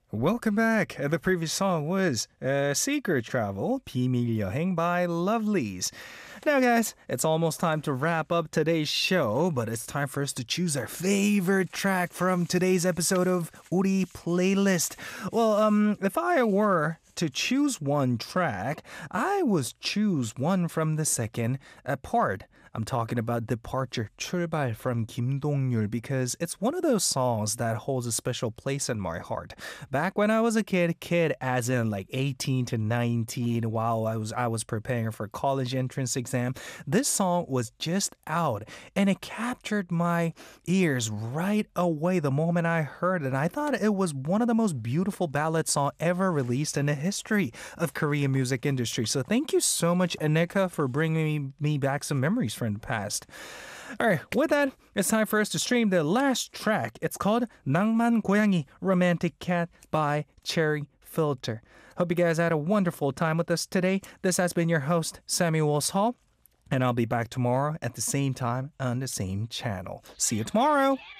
Welcome back. The previous song was Secret Travel, 비밀 여행 by Lovelies. Now, guys, it's almost time to wrap up today's show, but it's time for us to choose our favorite track from today's episode of 우리 Playlist. Well, if I were to choose one track, I would choose one from the second part. I'm talking about Departure, 출발 from Kim Dong-yul, because it's one of those songs that holds a special place in my heart. Back when I was a kid as in like 18 to 19, while I was preparing for college entrance exam, this song was just out and it captured my ears right away the moment I heard it. I thought it was one of the most beautiful ballad songs ever released in the history of Korean music industry. So thank you so much, Anika, for bringing me back some memories from the past. All right, with that, it's time for us to stream the last track. It's called 낭만 고양이 Romantic Cat by Cherry Filter. Hope you guys had a wonderful time with us today. This has been your host, Samuel Hall, and I'll be back tomorrow at the same time on the same channel. See you tomorrow.